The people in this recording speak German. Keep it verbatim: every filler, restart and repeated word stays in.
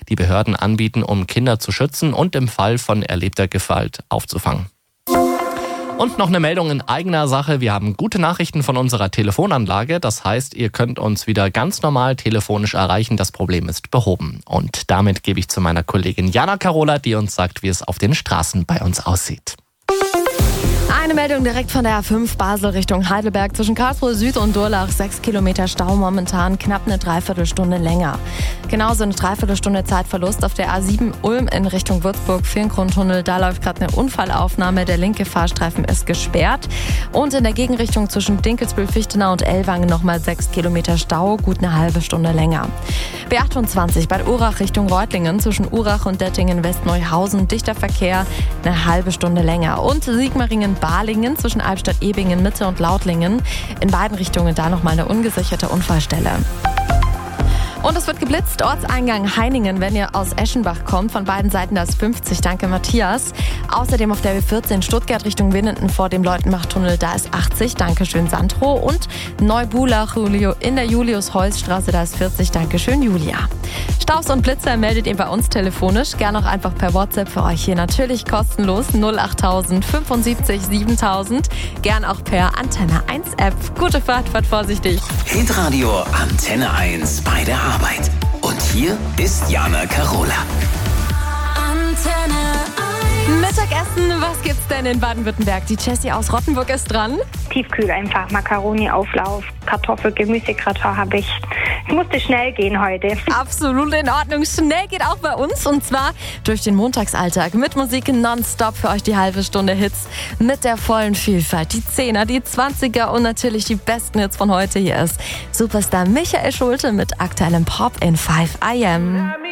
die Behörden anbieten, um Kinder zu schützen und im Fall von erlebter Gewalt aufzufangen. Und noch eine Meldung in eigener Sache. Wir haben gute Nachrichten von unserer Telefonanlage. Das heißt, ihr könnt uns wieder ganz normal telefonisch erreichen. Das Problem ist behoben. Und damit gebe ich zu meiner Kollegin Jana Karola, die uns sagt, wie es auf den Straßen bei uns aussieht. Eine Meldung direkt von der A fünf Basel Richtung Heidelberg. Zwischen Karlsruhe Süd und Durlach sechs Kilometer Stau, momentan knapp eine Dreiviertelstunde länger. Genauso eine Dreiviertelstunde Zeitverlust auf der A sieben Ulm in Richtung Würzburg, Firngrundtunnel. Da läuft gerade eine Unfallaufnahme. Der linke Fahrstreifen ist gesperrt. Und in der Gegenrichtung zwischen Dinkelsbühl-Fichtenau und Ellwangen nochmal sechs Kilometer Stau, gut eine halbe Stunde länger. B achtundzwanzig Bad Urach Richtung Reutlingen, zwischen Urach und Dettingen Westneuhausen, dichter Verkehr, eine halbe Stunde länger. Und Sigmaringen-Balingen zwischen Albstadt-Ebingen Mitte und Lautlingen, in beiden Richtungen da nochmal eine ungesicherte Unfallstelle. Und es wird geblitzt, Ortseingang Heiningen, wenn ihr aus Eschenbach kommt. Von beiden Seiten das fünfzig, danke Matthias. Außerdem auf der B vierzehn Stuttgart Richtung Winnenden vor dem Leutenbach-Tunnel, da ist achtzig, danke schön Sandro. Und Neubulach in der Julius-Heuss-Straße, da ist vierzig, danke schön Julia. Staus und Blitzer meldet ihr bei uns telefonisch, gerne auch einfach per WhatsApp für euch hier natürlich kostenlos null acht tausend fünfundsiebzig siebentausend, gern auch per Antenne eins App. Gute Fahrt, fahrt vorsichtig. Hitradio Antenne eins bei der Arbeit. Und hier ist Jana Karola. Antenne eins. Mittagessen, was gibt's denn in Baden-Württemberg? Die Jessie aus Rottenburg ist dran. Tiefkühl einfach, Macaroni-Auflauf, Kartoffel, Gemüsegratin habe ich. Es musste schnell gehen heute. Absolut in Ordnung. Schnell geht auch bei uns, und zwar durch den Montagsalltag. Mit Musik nonstop für euch die halbe Stunde Hits mit der vollen Vielfalt. Die Zehner, die Zwanziger und natürlich die besten Hits von heute. Hier ist Superstar Michael Schulte mit aktuellem Pop in five I am.